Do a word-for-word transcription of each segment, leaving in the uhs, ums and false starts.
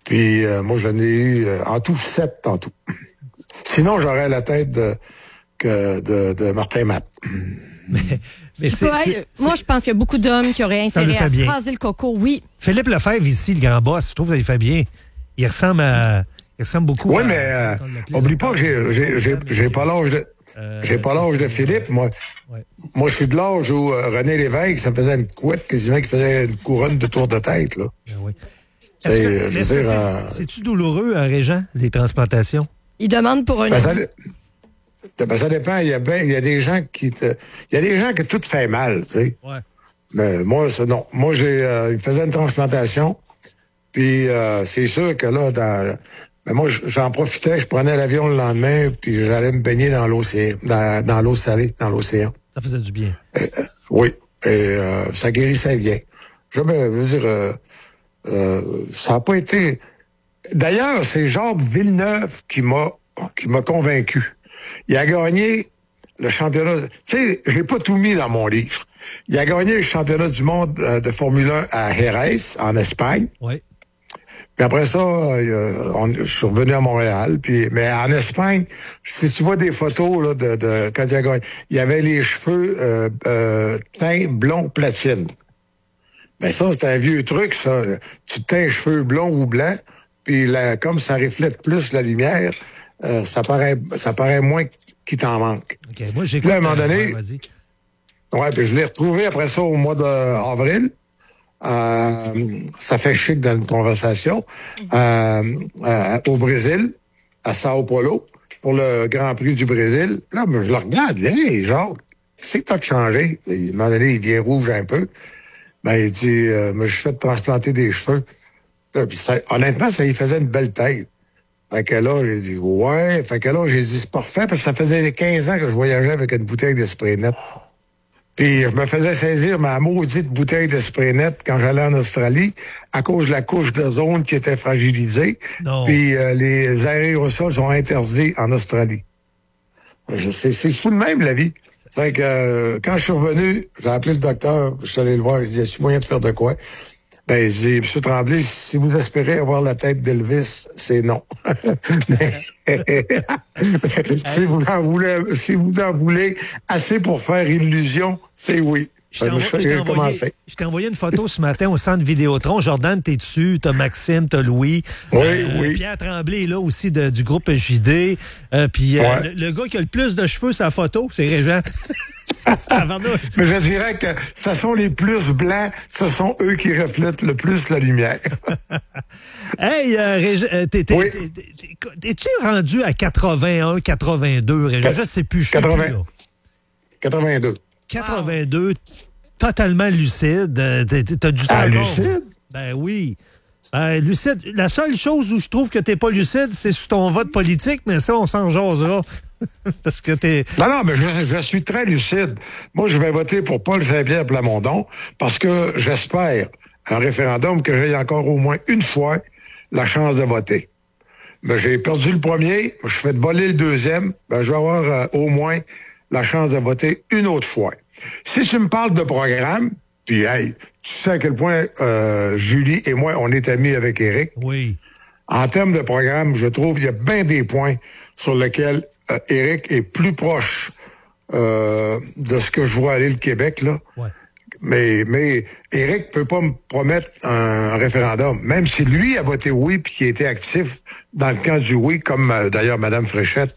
Puis euh, moi, j'en ai eu euh, en tout sept en tout. Sinon, j'aurais la tête de, que de, de Martin Matt. Mais, mais c'est, pas, c'est, moi, c'est... je pense qu'il y a beaucoup d'hommes qui auraient intérêt à bien. phraser le coco, oui. Philippe Lefebvre, ici, le grand boss, je trouve que ça lui fait bien. Il ressemble à... Il ressemble beaucoup oui, à... mais euh, oublie pas que j'ai, j'ai, j'ai, j'ai pas l'âge de... Euh, j'ai pas l'âge de Philippe, moi. Ouais. Moi, je suis de l'âge où euh, René Lévesque, ça faisait une couette quasiment qui faisait une couronne de tour de tête, là. Ben oui. C'est, est-ce que, je est-ce veux que dire, c'est, euh... c'est-tu douloureux, hein, Régent, les transplantations? Il demande pour un... Ben, ça, ben, ça dépend. Il y a ben, il y a des gens qui te... Il y a des gens que tout fait mal, tu sais. Ouais. Mais moi, ça, non. Moi, j'ai... Euh, il me faisait une transplantation, puis euh, c'est sûr que là, dans... Mais moi, j'en profitais, je prenais l'avion le lendemain, puis j'allais me baigner dans l'océan, dans, dans l'eau salée, dans l'océan. Ça faisait du bien. Et, euh, oui, et euh, ça guérissait bien. Je veux dire, euh, euh, ça n'a pas été... D'ailleurs, c'est Jacques Villeneuve qui m'a qui m'a convaincu. Il a gagné le championnat... Tu sais, j'ai pas tout mis dans mon livre. Il a gagné le championnat du monde euh, de Formule un à Jerez, en Espagne. Oui. Puis après ça, euh, on, je suis revenu à Montréal. Puis, mais en Espagne, si tu vois des photos là, de, de quand il a gagné, il y avait les cheveux euh, euh, teints blond platine. Mais ça, c'est un vieux truc, ça. Tu teins les cheveux blonds ou blancs, puis là, comme ça reflète plus la lumière, euh, ça paraît ça paraît moins qu'il t'en manque. OK, moi, j'ai Puis là, à un moment donné... Ouais, vas-y. Ouais, puis je l'ai retrouvé après ça au mois d'avril. Euh, ça fait chic dans une conversation, euh, euh, au Brésil, à Sao Paulo, pour le Grand Prix du Brésil. Là, je le regarde, hey, genre, qu'est-ce que t'as changé? À un moment donné, il vient rouge un peu. Ben, il dit, euh, me je fais transplanter des cheveux. Là, puis ça, honnêtement, ça lui faisait une belle tête. Fait que là, j'ai dit, ouais. Fait que là, j'ai dit, c'est parfait, parce que ça faisait quinze ans que je voyageais avec une bouteille de spray net. Puis je me faisais saisir ma maudite bouteille de spray net quand j'allais en Australie à cause de la couche d'ozone qui était fragilisée. Non. Puis euh, les aérosols sont interdits en Australie. Je sais, c'est fou de même, la vie. Fait que euh, quand je suis revenu, j'ai appelé le docteur, je suis allé le voir, j'ai dit, est-ce qu'il y a moyen de faire de quoi? Ben, il dit, M. Tremblay, si vous espérez avoir la tête d'Elvis, c'est non. Mais, si vous en voulez, si vous en voulez assez pour faire illusion, c'est oui. Je t'ai, envo- je, t'ai envoyé, je t'ai envoyé une photo ce matin au centre Vidéotron. Jordan, t'es dessus. T'as Maxime, t'as Louis. Oui, euh, oui. Pierre Tremblay est là aussi de, du groupe J D. Euh, Puis euh, ouais. le, le gars qui a le plus de cheveux sur la photo, c'est Régent. Mais je dirais que ce sont les plus blancs, ce sont eux qui reflètent le plus la lumière. Hey, euh, Régent, euh, t'es, t'es, oui. t'es, t'es, t'es, es-tu rendu à quatre-vingt-un, quatre-vingt-deux, Régent? Je sais plus, je sais quatre-vingts, plus, là. quatre-vingt-deux. quatre-vingt-deux, wow. Totalement lucide. T'as du temps. Ah, lucide? Ben oui. Ben, lucide. La seule chose où je trouve que t'es pas lucide, c'est sur ton vote politique, mais ça, on s'en jasera. Parce que t'es... Non, non, mais je, je suis très lucide. Moi, je vais voter pour Paul Saint-Pierre Plamondon parce que j'espère, un référendum, que j'ai encore au moins une fois la chance de voter. Ben, j'ai perdu le premier, je fais de voler le deuxième, ben, je vais avoir euh, au moins la chance de voter une autre fois. Si tu me parles de programme, puis hey, tu sais à quel point euh, Julie et moi, on est amis avec Éric. Oui. En termes de programme, je trouve qu'il y a bien des points sur lesquels euh, Éric est plus proche euh, de ce que je vois aller le Québec, là. Ouais. Mais, mais Éric peut pas me promettre un, un référendum, même si lui a voté oui puis qu'il était actif dans le camp du oui, comme euh, d'ailleurs Mme Fréchette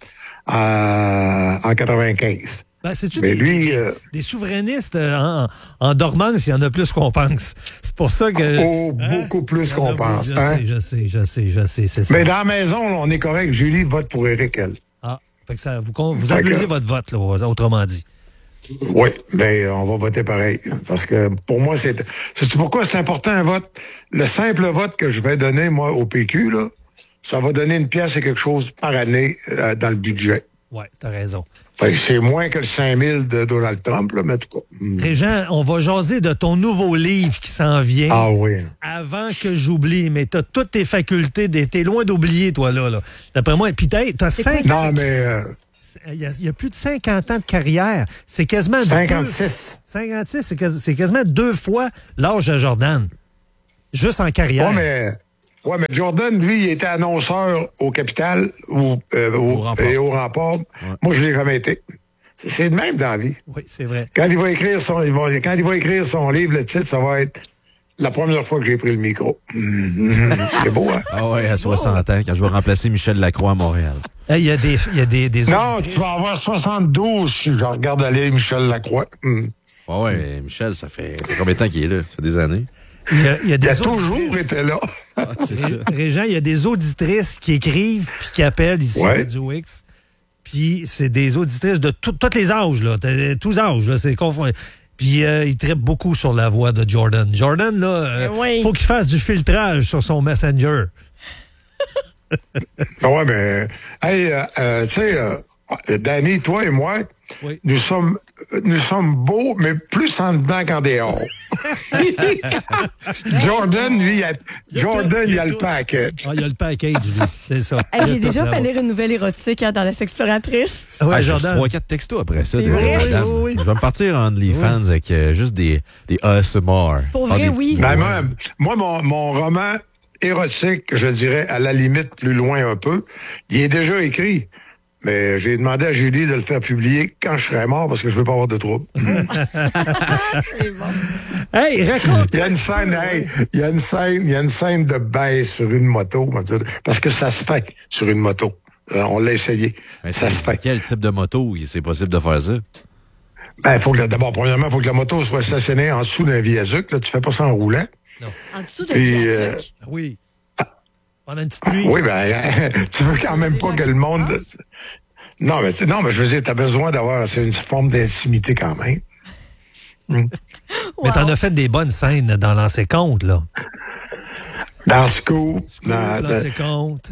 euh, en quatre-vingt-quinze. Ben, c'est-tu mais des, lui, des, euh, des souverainistes en, en dormance, il y en a plus qu'on pense. C'est pour ça que... Oh, hein? Beaucoup plus qu'on pense. Je hein? sais, je sais, je sais, je sais, c'est ça. Mais dans la maison, on est correct. Julie vote pour Éric, elle. Ah, fait que ça, vous, vous applaudissez que... votre vote, là, autrement dit. Oui, bien, on va voter pareil. Parce que pour moi, c'est... C'est pourquoi c'est important un vote. Le simple vote que je vais donner, moi, au P Q, là, ça va donner une pièce et quelque chose par année euh, dans le budget. Oui, t'as raison. Fait que c'est moins que le cinq mille de Donald Trump, là, mais en tout cas. Mm. Régent, on va jaser de ton nouveau livre qui s'en vient. Ah oui. Avant que j'oublie, mais t'as toutes tes facultés, t'es loin d'oublier, toi, là. là. D'après moi, puis t'as, t'as cinq... Non, mais... Euh... Il y, a, il y a plus de cinquante ans de carrière. C'est quasiment... cinquante-six. Deux, cinquante-six, c'est, quasi, c'est quasiment deux fois l'âge de Jordan. Juste en carrière. Oui, mais... Ouais, mais Jordan, lui, il était annonceur au Capital ou, euh, au, au Rempart. et au Rempart. Ouais. Moi, je l'ai jamais été. C'est, c'est de même dans la vie. Oui, c'est vrai. Quand il va écrire son, il va, quand il va écrire son livre, le titre, ça va être la première fois que j'ai pris le micro. Mmh, c'est beau, hein? Ah ouais, à soixante ans, quand je vais remplacer Michel Lacroix à Montréal. Il hey, y a des, y a des, des non, auditrices. Tu vas avoir soixante-douze si je regarde aller Michel Lacroix. Mmh. Ah ouais, Michel, ça fait, ça fait combien de temps qu'il est là? Ça fait des années. Il y a, il y a, des il a toujours été là. Ah, c'est ça. Régent, il y a des auditrices qui écrivent puis qui appellent ici ouais. à Radio X. Puis c'est des auditrices de tous les âges, là. Tous âges, là. C'est confond... Puis euh, il trippe beaucoup sur la voix de Jordan. Jordan, là, euh, oui. faut qu'il fasse du filtrage sur son Messenger. ouais, mais, hey, euh, euh, tu sais, euh, Danny, toi et moi, oui. nous sommes nous sommes beaux, mais plus en dedans qu'en dehors. Jordan, lui, il a, Jordan, il a, il a le package. Ah, il a le package, lui, c'est ça. Hey, j'ai déjà fait lire une nouvelle érotique hein, dans La Sexploratrice. Ah, ouais, ah, Jordan. J'ai trois quatre textos après ça. De, vrai, oui, oui, oui. Je vais me partir en OnlyFans oui. avec euh, juste des, des A S M R. Pour vrai, oui. Ben, moi, moi mon, mon roman érotique, je dirais, à la limite, plus loin un peu, il est déjà écrit. Mais j'ai demandé à Julie de le faire publier quand je serai mort parce que je veux pas avoir de trouble. C'est bon. Hey, raconte! Il y a une scène, hey, il y a une scène, il y a une scène de baisse sur une moto, parce que ça se fait sur une moto. Euh, on l'a essayé. Mais ça se fait. Quel type de moto c'est possible de faire ça? Ben, faut que d'abord, premièrement, il faut que la moto soit stationnée en dessous d'un viaduc. Là, tu fais pas ça en roulant. Non. En dessous d'un viaduc? Euh, oui. Pendant une petite nuit. Oui, ben, tu veux quand même pas que le monde... Non, mais, non, mais je veux dire, t'as besoin d'avoir... C'est une forme d'intimité quand même. Mm. Wow. Mais t'en as fait des bonnes scènes dans Lancer Compte, là. Dans Scoop. Scoop dans Lancer Compte.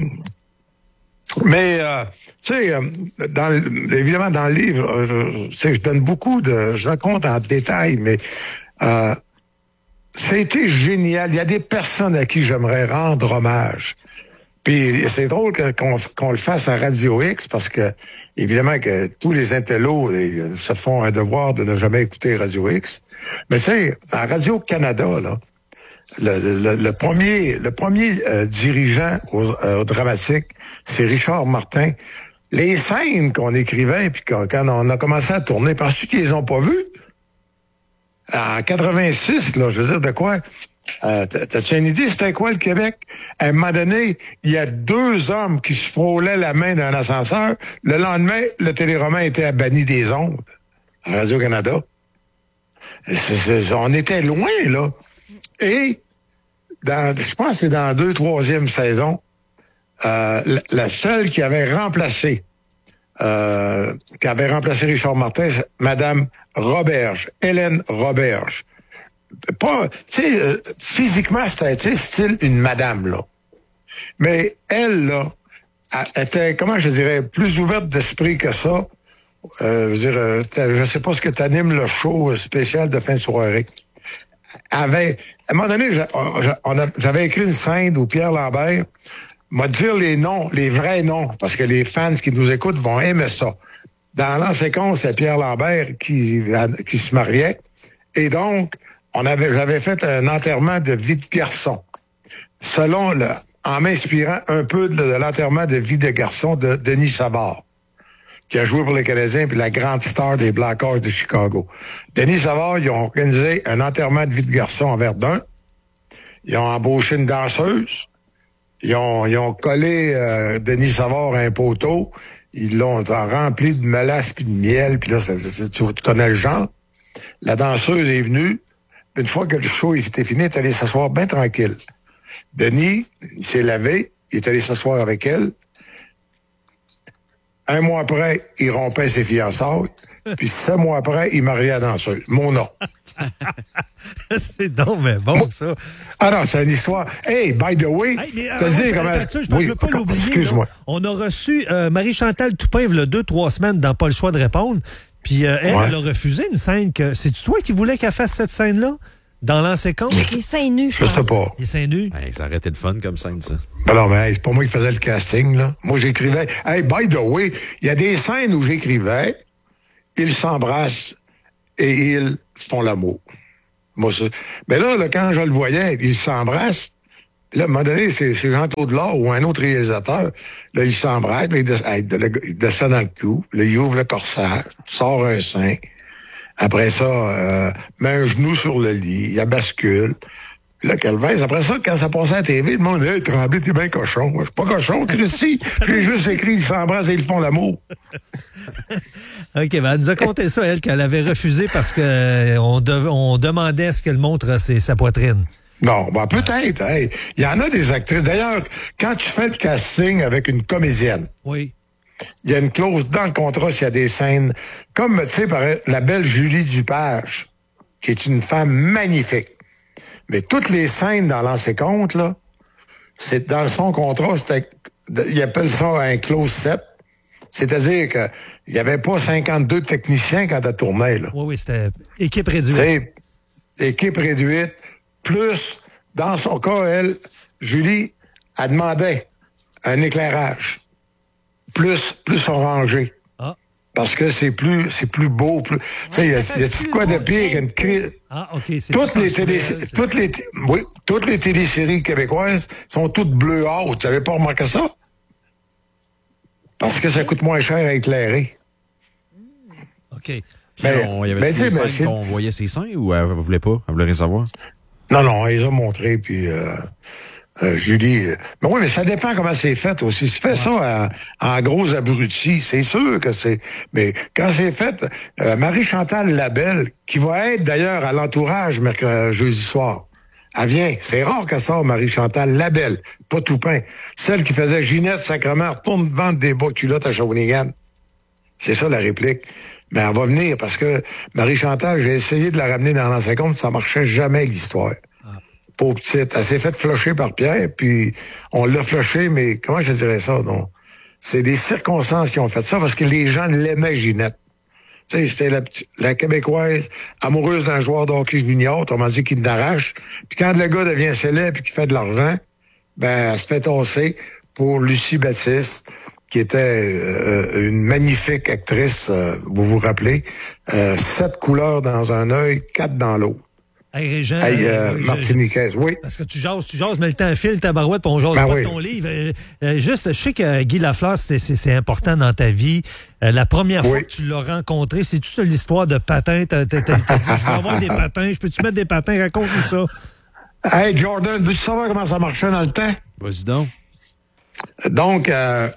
Mais, euh, tu sais, dans, évidemment, dans le livre, je, tu sais, je donne beaucoup de... Je raconte en détail, mais... Euh, ça a été génial. Il y a des personnes à qui j'aimerais rendre hommage. Puis c'est drôle que, qu'on, qu'on le fasse à Radio X parce que, évidemment, que tous les intellos les, se font un devoir de ne jamais écouter Radio X. Mais tu sais, à Radio-Canada, là, le, le, le premier, le premier euh, dirigeant au, euh, au dramatique, c'est Richard Martin. Les scènes qu'on écrivait, puis quand, quand on a commencé à tourner, penses-tu qu'ils les ont pas vues? En quatre-vingt-six, là, je veux dire, de quoi? Euh, t'as-tu une idée, c'était quoi le Québec? À un moment donné, il y a deux hommes qui se frôlaient la main d'un ascenseur. Le lendemain, le téléroman était banni des ondes à Radio-Canada. C'est, c'est, on était loin, là. Et, dans, je pense que c'est dans la deux, troisième saison, euh, la, la seule qui avait remplacé Euh, qui avait remplacé Richard Martin, Madame Roberge, Hélène Roberge. Pas, tu sais, euh, physiquement, c'était style une madame, là. Mais elle, là, était, comment je dirais, plus ouverte d'esprit que ça. Euh, je veux dire, euh, je sais pas ce que t'animes le show spécial de fin de soirée. Avait, à un moment donné, j'avais écrit une scène où Pierre Lambert m'a dire les noms, les vrais noms, parce que les fans qui nous écoutent vont aimer ça. Dans Lancer Compte, c'est Pierre Lambert qui, qui se mariait. Et donc, on avait, j'avais fait un enterrement de vie de garçon. Selon le, en m'inspirant un peu de, de l'enterrement de vie de garçon de Denis Savard, qui a joué pour les Canadiens puis la grande star des Blackhawks de Chicago. Denis Savard, ils ont organisé un enterrement de vie de garçon à Verdun. Ils ont embauché une danseuse. Ils ont, ils ont collé euh, Denis Savard à un poteau. Ils l'ont rempli de mélasse puis de miel. Puis là, ça, ça, tu, tu connais le genre. La danseuse est venue. Une fois que le show était fini, elle est allée s'asseoir bien tranquille. Denis, il s'est lavé. Il est allé s'asseoir avec elle. Un mois après, il rompait ses fiançailles. Puis sept mois après, il mariait la danseuse. Mon nom. C'est donc mais bon, ça. Ah non, c'est une histoire. Hey, by the way, hey, mais, euh, t'as dit comment... Attends, je ne oui, veux pas l'oublier. Excuse-moi. Là. On a reçu euh, Marie-Chantal Toupin il y a deux, trois semaines dans Pas le choix de répondre. Puis euh, elle, ouais. elle a refusé une scène que... C'est-tu toi qui voulais qu'elle fasse cette scène-là? Dans Lancer Compte? Les seins nus, je pense. Je sais pas. Les seins nus? Hey, ça aurait été le fun comme scène, ça. Ben non, mais hey, c'est pas moi qui faisais le casting, là. Moi, j'écrivais... Hey, by the way, il y a des scènes où j'écrivais, ils s'embrassent et ils font l'amour. Moi, ça... Mais là, là, quand je le voyais, ils s'embrassent, Là, à un moment donné, c'est, c'est Jean-Claude Laure ou un autre réalisateur. Là, il s'embrasse, là, il, des, il descend dans le cou. Là, il ouvre le corsage, sort un sein. Après ça, euh, met un genou sur le lit, il bascule. Là, Calvez, après ça, quand ça passait à la T V, le monde dit hey, « Tremblay, t'es bien cochon. » Je suis pas cochon, Christy. J'ai juste écrit « Ils s'embrassent et ils font l'amour. » OK, ben elle nous a conté ça, elle, qu'elle avait refusé parce qu'on de, on demandait à ce qu'elle montre ses, sa poitrine. Non, ben peut-être. Hey. Il y en a des actrices. D'ailleurs, quand tu fais le casting avec une comédienne, oui. Il y a une clause dans le contrat s'il y a des scènes, comme, tu sais, par la belle Julie Dupage, qui est une femme magnifique. Mais toutes les scènes dans l'ancien compte, là, c'est dans son contrat, c'était, il appelle ça un close set. C'est-à-dire que il n'y avait pas cinquante-deux techniciens quand elle tournait, là. Oui, oui, c'était équipe réduite. C'est équipe réduite, plus, dans son cas, elle, Julie, elle demandait un éclairage. Plus, plus orangé. Ah. Parce que c'est plus, c'est plus beau. Plus, tu sais, ouais, il y a, y a quoi de pire qu'une crise? Ah, OK, c'est toutes plus les sensuel, télé, toutes les, oui, toutes les téléséries québécoises sont toutes bleues hautes. Tu n'avais pas remarqué ça? Parce que ça coûte moins cher à éclairer. OK. Mais, on, il y avait des scènes qu'on voyait ses seins ou elle ne voulait pas? Elle voulait rien savoir? Non, non, elle les a montrés, puis... Euh, Euh, Julie, euh, mais oui, mais ça dépend comment c'est fait aussi. Si tu fais ouais. ça en, en gros abrutis, c'est sûr que c'est... Mais quand c'est fait, euh, Marie-Chantal Labelle, qui va être d'ailleurs à l'entourage mercredi, jeudi soir, elle vient. C'est rare qu'elle sort, Marie-Chantal Labelle, pas Toupin. Celle qui faisait Ginette Sacrement, retourne vendre des bas culottes à Shawinigan. C'est ça la réplique. Mais elle va venir parce que Marie-Chantal, j'ai essayé de la ramener dans l'ancien compte, ça marchait jamais l'histoire. Pauvre petite. Elle s'est faite flusher par Pierre, puis on l'a flushé, mais comment je dirais ça, non? C'est des circonstances qui ont fait ça, parce que les gens l'aimaient, Ginette. Tu sais, c'était la, la Québécoise amoureuse d'un joueur de hockey junior, autrement dit, qui l'arrache. Puis quand le gars devient célèbre et qu'il fait de l'argent, ben, elle se fait tasser pour Lucie Baptiste, qui était euh, une magnifique actrice, euh, vous vous rappelez, euh, sept couleurs dans un œil, quatre dans l'autre. Hey, Régent, hey, euh, euh, Martiniquaise, oui. Parce que tu jases, tu jases, mais le temps file, ta barouette, puis on jase ben pas oui. de ton livre. Euh, euh, juste, je sais que Guy Lafleur, c'est, c'est, c'est important dans ta vie. Euh, la première oui. fois que tu l'as rencontré, c'est toute l'histoire de patins. T'as, t'as, t'as, t'as dit, je veux avoir des patins, je peux-tu mettre des patins? Raconte-nous ça. Hey, Jordan, veux-tu savoir comment ça marchait dans le temps? Vas-y donc. Donc, euh,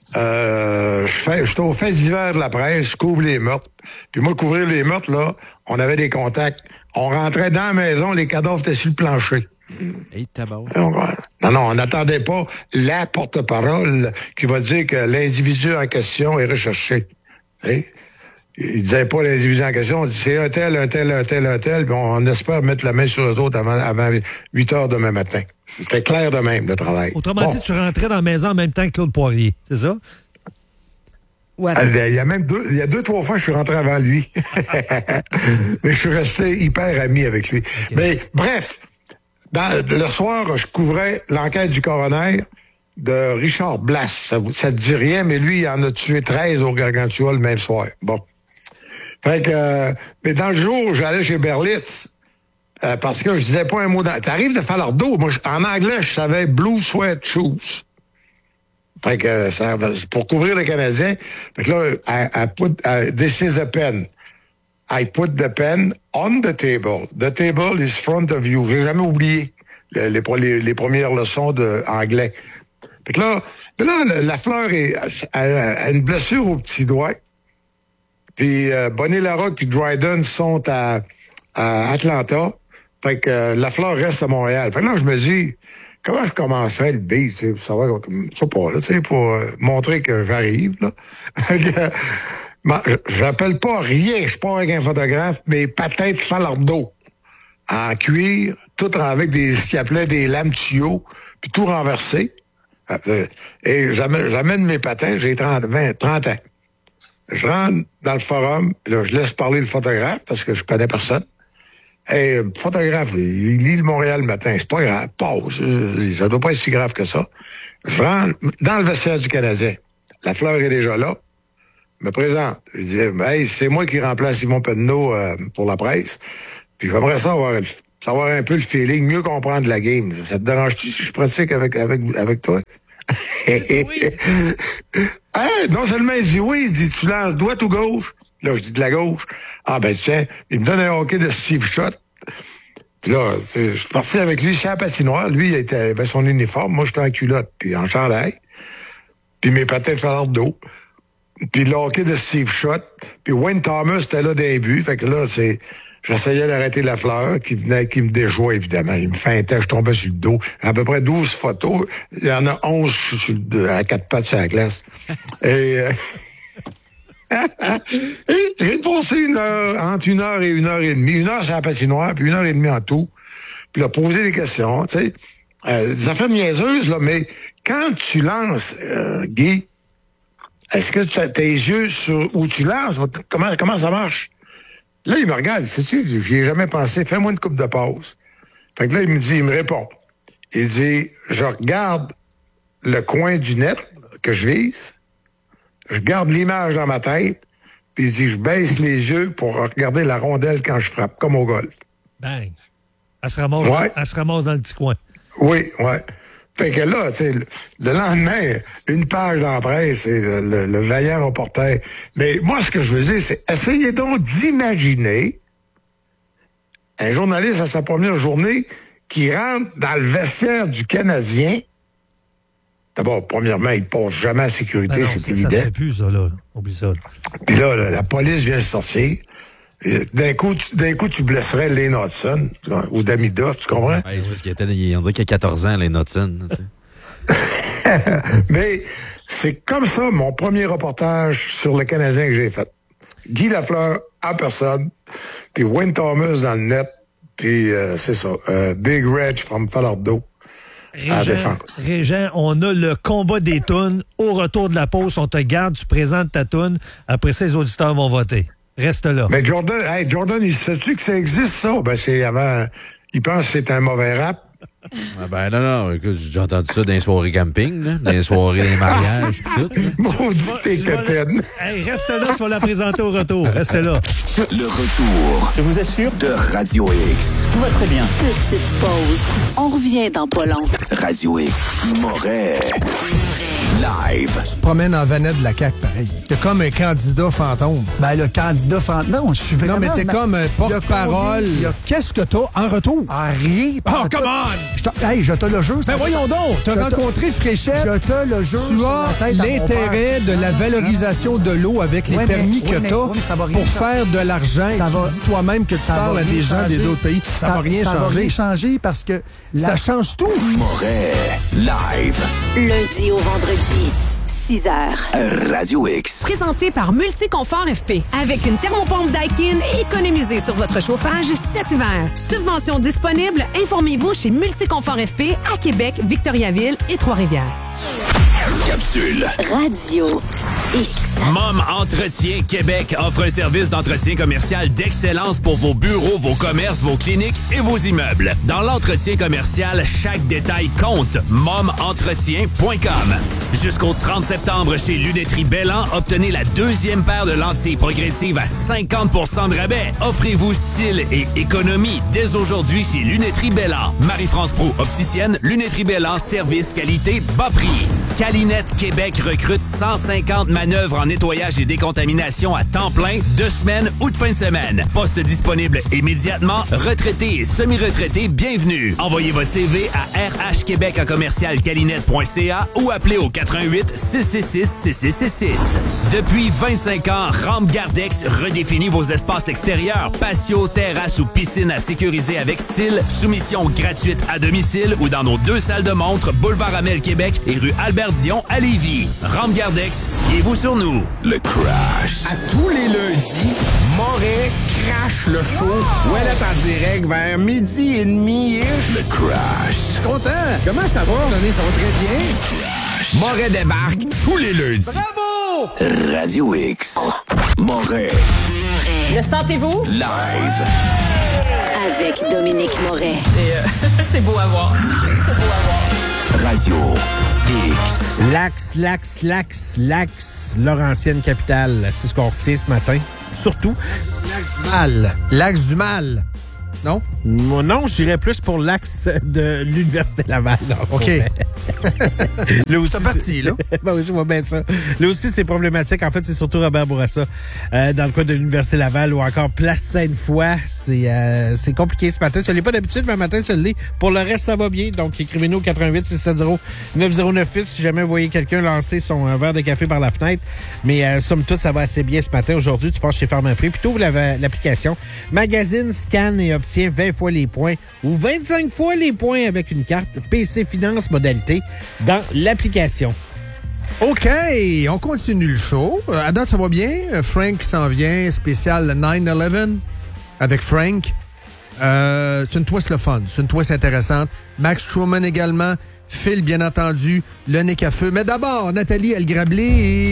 euh, je suis au fait d'hiver de la presse, je couvre les meurtres. Puis moi, couvrir les meurtres, là, on avait des contacts. On rentrait dans la maison, les cadavres étaient sur le plancher. Hey, tabac. Non, non, on n'attendait pas la porte-parole qui va dire que l'individu en question est recherché. Hey? Il disait pas l'individu en question, on dit c'est un tel, un tel, un tel, un tel, puis on, on espère mettre la main sur eux autres avant, avant huit heures demain matin. C'était clair de même, le travail. Autrement bon. dit, tu rentrais dans la maison en même temps que Claude Poirier, c'est ça? Ouais. Il y a même deux, il y a deux, trois fois, je suis rentré avant lui. Mais je suis resté hyper ami avec lui. Okay. Mais bref, dans, le soir, je couvrais l'enquête du coroner de Richard Blass. Ça, ça te dit rien, mais lui, il en a tué treize au Gargantua le même soir. Bon. Fait que, euh, mais dans le jour, j'allais chez Berlitz, euh, parce que je disais pas un mot dans... T'arrives de Falardeau. Moi, en anglais, je savais Blue Sweat Shoes. Fait que ça, pour couvrir les Canadiens, fait que là, I, I put, I, this is a pen. I put the pen on the table. The table is front of you. J'ai jamais oublié les, les, les premières leçons d'anglais. Fait que là, là la fleur est, a, a une blessure au petit doigt. Puis euh, Bonnet-Larocque puis Dryden sont à, à Atlanta. Fait que euh, la fleur reste à Montréal. Fait que là, je me dis... Comment je commencerais le beat, tu sais, pour savoir, je sais pas, là, tu sais, pour euh, montrer que j'arrive, là. J'appelle pas rien, je pars avec un photographe, mais peut-être Falardeau, en cuir, tout avec des, ce qu'il appelait des lames tuyaux, puis tout renversé. Euh, et j'amène mes patins, j'ai trente, vingt, trente ans. Je rentre dans le forum, là, je laisse parler le photographe, parce que je connais personne. Hey, photographe, il lit le Montréal le matin, c'est pas grave, pause, ça doit pas être si grave que ça. Je rentre dans le vestiaire du Canadien. La fleur est déjà là. Je me présente. Je dis, hey, c'est moi qui remplace Simon Penneau euh, pour la presse. Puis j'aimerais ça avoir une... savoir un peu le feeling, mieux comprendre la game. Ça te dérange-tu si je pratique avec, avec, avec toi? Oui. Hein? Non seulement il dit oui, il dit tu lances droite ou gauche? Là, je dis de la gauche. Ah ben tiens, il me donne un hockey de Steve Shot. Puis là, je suis parti avec lui chez la patinoire. Lui, il était, avait son uniforme. Moi, j'étais en culotte, puis en chandail. Puis mes patins de falard d'eau. Puis le hockey de Steve Shot. Puis Wayne Thomas était là d'un but. Fait que là, c'est... J'essayais d'arrêter la fleur, qui venait, qui me déjouait, évidemment. Il me feintait, je tombais sur le dos. À peu près douze photos. Il y en a onze sur le, à quatre pattes sur la glace. Et, euh, et j'ai passé une heure, entre une heure et une heure et demie. Une heure sur la patinoire, puis une heure et demie en tout. Puis là, poser des questions, tu sais. Euh, des affaires niaiseuses, là, mais quand tu lances, euh, Guy, est-ce que tu as tes yeux sur où tu lances? Comment, comment ça marche? Là, il me regarde, sais-tu, j'y ai jamais pensé, fais-moi une coupe de pause. Fait que là, il me dit, il me répond. Il dit, je regarde le coin du net que je vise, je garde l'image dans ma tête, puis il dit, je baisse les yeux pour regarder la rondelle quand je frappe, comme au golf. Bang! Elle se ramasse, ouais. Elle se ramasse dans le petit coin. Oui, ouais. Fait que là, tu sais, le, le lendemain, une page dans la presse, et le, le, le vaillant reporter. Mais moi, ce que je veux dire, c'est essayez donc d'imaginer un journaliste à sa première journée qui rentre dans le vestiaire du Canadien. D'abord, premièrement, il passe jamais à sécurité, non, c'est ça, évident. Ça se fait plus, ça, là. Oublie ça. Là. Puis là, là, la police vient de sortir. D'un coup, tu, d'un coup, tu blesserais Lane Hudson ou Damida, tu comprends? Ouais, c'est parce qu'il était, on dirait qu'il a quatorze ans, Lane Hudson. Mais c'est comme ça mon premier reportage sur le Canadien que j'ai fait. Guy Lafleur en personne, puis Wayne Thomas dans le net, puis euh, c'est ça, euh, Big Reg from Falardeau à la défense. Régent, on a le combat des tounes. Au retour de la pause, on te garde, tu présentes ta toune. Après ça, les auditeurs vont voter. Reste là. Mais Jordan, hey, Jordan, il sait-tu que ça existe, ça? Ben, c'est avant. Il pense que c'est un mauvais rap. Ah ben non, non, écoute, j'ai déjà entendu ça dans les soirées camping, là, dans les soirées des mariages, pis tout. Maudit tes copaines. Hey, reste là, tu vas la présenter au retour. Reste là. Le retour. Je vous assure. De Radio X. Tout va très bien. Petite pause. On revient dans pas long. Radio X. Moret. Live. Tu te promènes en vanette de la C A Q, pareil. T'es comme un candidat fantôme. Ben, le candidat fantôme. Non, je suis vraiment... Non, mais t'es comme un porte-parole. Qu'est-ce que t'as en retour? Ah, rien. Oh, come on! Je te... Hey, je te le jure. Ben, voyons donc. T'as rencontré Fréchette. Je te le jure. Tu as l'intérêt de la valorisation de l'eau avec les ouais, permis mais, que ouais, t'as ouais, pour faire de l'argent. Et va... tu dis toi-même que tu parles à des gens changer. D'autres pays. Ça, ça va rien ça changer. Ça va rien changer parce que... La... Ça change tout. Moret. Live. Lundi au vendredi. six heures. Radio X. Présenté par Multiconfort F P. Avec une thermopompe Daikin, économisez sur votre chauffage cet hiver. Subvention disponible. Informez-vous chez Multiconfort F P à Québec, Victoriaville et Trois-Rivières. Capsule. Radio X. Mom Entretien Québec offre un service d'entretien commercial d'excellence pour vos bureaux, vos commerces, vos cliniques et vos immeubles. Dans l'entretien commercial, chaque détail compte. mom entretien point com. Jusqu'au trente septembre, chez Lunetterie Bellan, obtenez la deuxième paire de lentilles progressives à cinquante pour cent de rabais. Offrez-vous style et économie dès aujourd'hui chez Lunetterie Bellan. Marie-France Proulx, opticienne, Lunetterie Bellan, service, qualité, bas prix. Calinette Québec recrute cent cinquante manœuvres en nettoyage et décontamination à temps plein, deux semaines ou de fin de semaine. Poste disponible immédiatement. Retraités et semi-retraités, bienvenue. Envoyez votre C V à r h québec à commercial calinette point c a ou appelez au quatre-vingt-huit six six six six six six six. Depuis vingt-cinq ans, Rampe Gardex redéfinit vos espaces extérieurs, patio, terrasse ou piscine à sécuriser avec style. Soumission gratuite à domicile ou dans nos deux salles de montre, boulevard Amel Québec et rue Albert Dion à Lévis. Rampe Gardex, fiez-vous sur nous. Le Crash. À tous les lundis, Moret crache le show. Où elle est en direct vers midi et demi-ish. Le Crash. Je suis content. Comment ça va? Ils sont très bien. Moret débarque tous les lundis. Bravo! Radio X. Moret. Le sentez-vous? Live. Avec Dominique Moret. C'est, euh, c'est beau à voir. C'est beau à voir. Radio X. L'axe, l'axe, l'axe, l'axe, Laurentienne capitale. C'est ce qu'on retient ce matin. Surtout. L'axe du mal. L'axe du mal. Non? Non, je dirais plus pour l'axe de l'Université Laval. Non, OK. Là aussi, c'est parti, là. Ben oui, je vois bien ça. Là aussi, c'est problématique. En fait, c'est surtout Robert Bourassa euh, dans le coin de l'Université Laval ou encore Place Sainte-Foy. C'est euh, c'est compliqué ce matin. Je ne l'ai pas d'habitude, mais un matin, je l'ai. Pour le reste, ça va bien. Donc, écrivez-nous au quatre un huit six sept zéro neuf zéro neuf huit si jamais vous voyez quelqu'un lancer son euh, verre de café par la fenêtre. Mais euh, somme toute, ça va assez bien ce matin. Aujourd'hui, tu passes chez Pharmaprix. Puis tu ouvres la, l'application. Magazine, scanne et obtiens vingt fois les points ou vingt-cinq fois les points avec une carte P C Finance modalité dans l'application. OK, on continue le show. Euh, à date, ça va bien. Euh, Frank s'en vient, spécial neuf onze avec Frank. Euh, c'est une twist le fun, c'est une twist intéressante. Max Truman également. Phil, bien entendu, le nez à feu. Mais d'abord, Nathalie El Grablé.